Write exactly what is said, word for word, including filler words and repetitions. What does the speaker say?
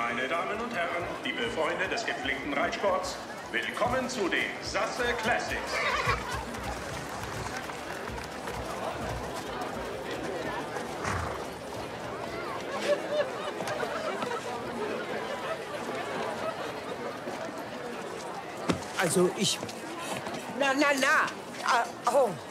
Meine Damen und Herren, liebe Freunde des gepflegten Reitsports, willkommen zu den Sasse Classics. Also ich... Na, na, na! Ah, oh.